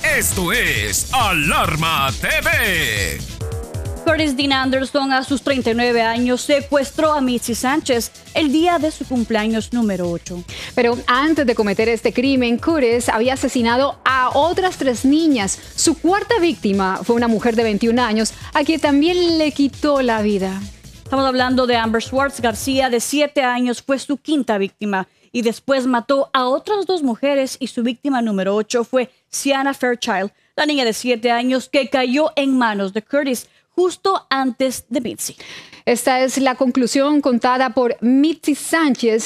Esto es Alarma TV. Curtis Dean Anderson, a sus 39 años, secuestró a Mitzi Sánchez el día de su cumpleaños número 8. Pero antes de cometer este crimen, Curtis había asesinado a otras 3 niñas. Su cuarta víctima fue una mujer de 21 años, a quien también le quitó la vida. Estamos hablando de Amber Schwartz García, de 7 años, fue su quinta víctima. Y después mató a otras 2 mujeres y su víctima número 8 fue Sienna Fairchild, la niña de 7 años que cayó en manos de Curtis justo antes de Mitzi. Esta es la conclusión contada por Mitzi Sánchez,